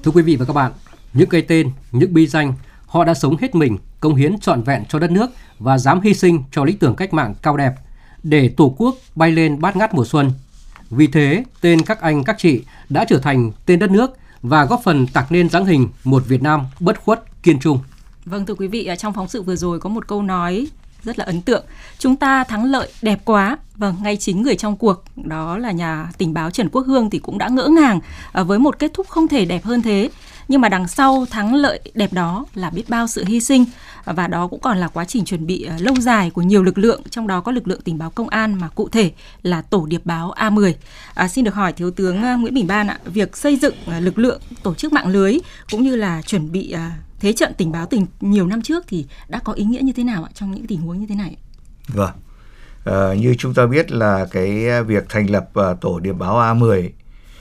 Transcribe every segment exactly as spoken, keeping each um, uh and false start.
Thưa quý vị và các bạn, những cây tên, những bí danh, họ đã sống hết mình, cống hiến trọn vẹn cho đất nước và dám hy sinh cho lý tưởng cách mạng cao đẹp để Tổ quốc bay lên bát ngát mùa xuân. Vì thế, tên các anh các chị đã trở thành tên đất nước và góp phần tạo nên dáng hình một Việt Nam bất khuất, kiên trung. Vâng, thưa quý vị, trong phóng sự vừa rồi có một câu nói rất là ấn tượng. Chúng ta thắng lợi đẹp quá. Vâng, ngay chính người trong cuộc, đó là nhà tình báo Trần Quốc Hương thì cũng đã ngỡ ngàng với một kết thúc không thể đẹp hơn thế. Nhưng mà đằng sau thắng lợi đẹp đó là biết bao sự hy sinh, và đó cũng còn là quá trình chuẩn bị lâu dài của nhiều lực lượng, trong đó có lực lượng tình báo công an, mà cụ thể là Tổ điệp báo A mười. À, xin được hỏi Thiếu tướng Nguyễn Bình Ban ạ, việc xây dựng lực lượng, tổ chức mạng lưới cũng như là chuẩn bị thế trận tình báo từ nhiều năm trước thì đã có ý nghĩa như thế nào ạ, trong những tình huống như thế này? Vâng, à, như chúng ta biết là cái việc thành lập uh, Tổ điệp báo A mười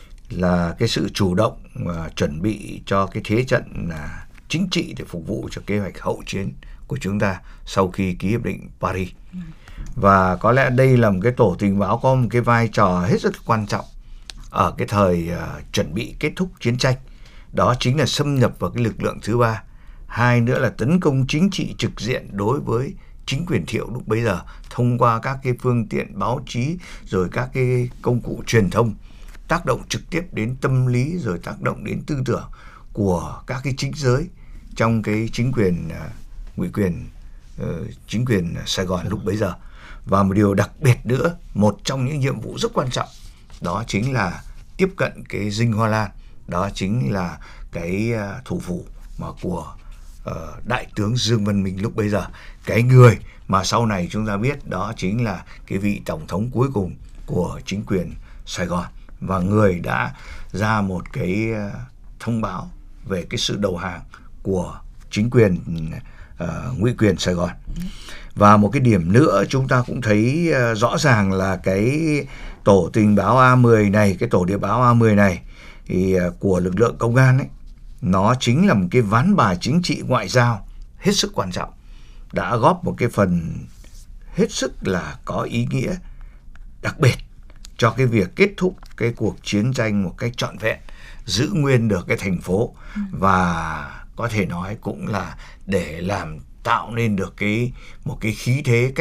là cái sự chủ động uh, chuẩn bị cho cái thế trận uh, chính trị để phục vụ cho kế hoạch hậu chiến của chúng ta sau khi ký hiệp định Paris. Ừ. Và có lẽ đây là một cái tổ tình báo có một cái vai trò hết sức quan trọng ở cái thời uh, chuẩn bị kết thúc chiến tranh. Đó chính là xâm nhập vào cái lực lượng thứ ba. Hai nữa là tấn công chính trị trực diện đối với chính quyền Thiệu lúc bấy giờ thông qua các cái phương tiện báo chí, rồi các cái công cụ truyền thông, tác động trực tiếp đến tâm lý, rồi tác động đến tư tưởng của các cái chính giới trong cái chính quyền uh, ngụy quyền uh, chính quyền Sài Gòn lúc bấy giờ. Và một điều đặc biệt nữa, một trong những nhiệm vụ rất quan trọng, đó chính là tiếp cận cái Dinh Hoa Lan, đó chính là cái uh, thủ phủ mà của uh, Đại tướng Dương Văn Minh lúc bấy giờ. Cái người mà sau này chúng ta biết đó chính là cái vị tổng thống cuối cùng của chính quyền Sài Gòn, và người đã ra một cái uh, thông báo về cái sự đầu hàng của chính quyền uh, ngụy quyền Sài Gòn. Và một cái điểm nữa chúng ta cũng thấy uh, rõ ràng là cái tổ tình báo A mười này, cái tổ điệp báo A mười này thì uh, của lực lượng công an ấy, nó chính là một cái ván bài chính trị ngoại giao hết sức quan trọng, đã góp một cái phần hết sức là có ý nghĩa đặc biệt cho cái việc kết thúc cái cuộc chiến tranh một cách trọn vẹn, giữ nguyên được cái thành phố, và có thể nói cũng là để làm tạo nên được cái một cái khí thế